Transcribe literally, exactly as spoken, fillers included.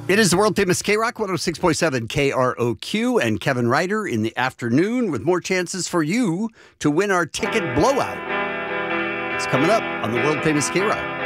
It is the world famous K-Rock one oh six point seven K R O Q and Kevin Ryder in the afternoon with more chances for you to win our ticket blowout. It's coming up on the world famous K-Rock.